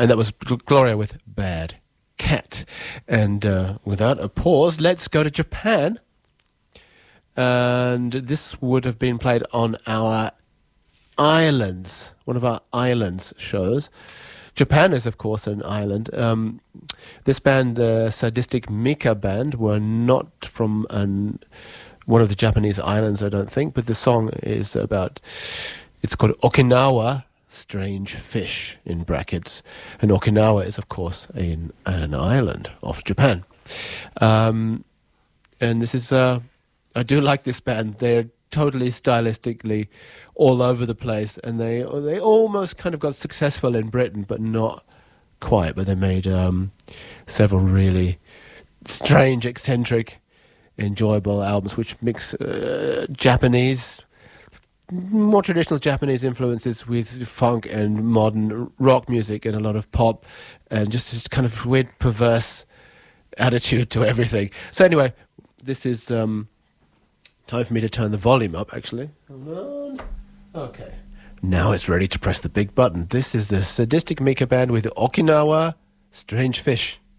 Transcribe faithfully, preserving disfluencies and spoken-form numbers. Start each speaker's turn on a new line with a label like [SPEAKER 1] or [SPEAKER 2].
[SPEAKER 1] and that was Gloria with Bad Cat. And uh, without a pause, let's go to Japan. And this would have been played on our Islands, one of our Islands shows. Japan is, of course, an island. Um, this band, the uh, Sadistic Mika Band, were not from an, one of the Japanese islands, I don't think, but the song is about, it's called Okinawa Strange Fish, in brackets. And Okinawa is, of course, in, an island off Japan. Um, and this is, uh, I do like this band. They're totally stylistically all over the place, and they they almost kind of got successful in Britain, but not quite. But they made um, several really strange, eccentric, enjoyable albums, which mix uh, Japanese, more traditional Japanese influences with funk and modern rock music and a lot of pop, and just this kind of weird, perverse attitude to everything. So anyway, this is... Um, time for me to turn the volume up, actually. Hold on. Okay. Now it's ready to press the big button. This is the Sadistic Mika Band with Okinawa Strange Fish.